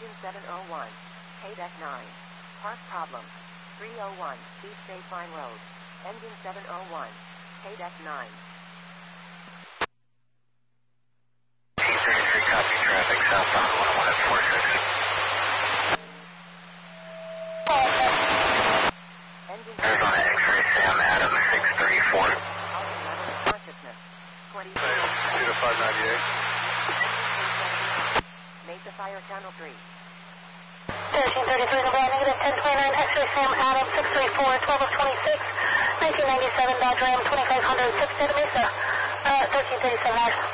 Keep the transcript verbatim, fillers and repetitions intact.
Engine seven oh one. K deck nine. Park problem. three oh one. East State-Fine Road. Engine seven oh one. K deck nine. T thirty-three, copy traffic southbound one oh one at four six. Engine Arizona X-ray Sam Adams six three four. consciousness. twenty-two. two to five ninety-eight. Mesa Fire Channel three. thirteen thirty-three, Nevada, negative ten twenty-nine, X-ray Sam Adams six three four, twelve of twenty-six, nineteen ninety-seven Dodge Ram twenty-five hundred, six Data Mesa, uh, thirteen thirty-seven.